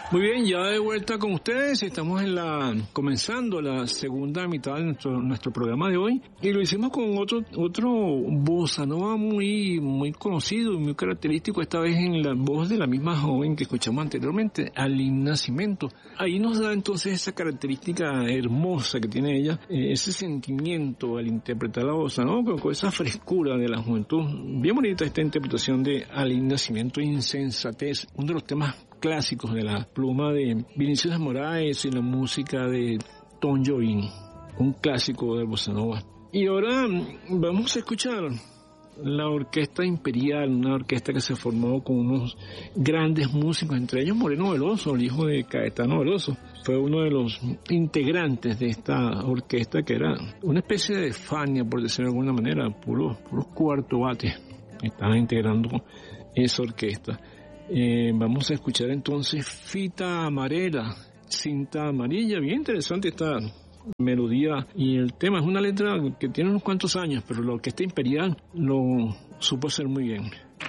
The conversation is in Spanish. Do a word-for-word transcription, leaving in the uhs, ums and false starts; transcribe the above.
Muy bien, ya de vuelta con ustedes. Estamos en la comenzando la segunda mitad de nuestro, nuestro programa de hoy y lo hicimos con otro otro bossa nova muy muy conocido y muy característico, esta vez en la voz de la misma joven que escuchamos anteriormente, Aline Nascimento. Ahí nos da entonces esa característica hermosa que tiene ella, ese sentimiento al interpretar la bossa nova, con esa frescura de la juventud. Bien bonita esta interpretación de Aline Nascimento, Insensatez, uno de los temas clásicos de la pluma de Vinicius de Moraes y la música de Tom Jobim, un clásico del bossa nova. Y ahora vamos a escuchar la Orquesta Imperial, una orquesta que se formó con unos grandes músicos, entre ellos Moreno Veloso, el hijo de Caetano Veloso. Fue uno de los integrantes de esta orquesta, que era una especie de Fania, por decirlo de alguna manera, puros, puros cuarto bates estaban integrando esa orquesta. Eh, vamos a escuchar entonces Fita Amarela, Cinta Amarilla. Bien interesante esta melodía y el tema. Es una letra que tiene unos cuantos años, pero la Orquesta Imperial lo supo hacer muy bien.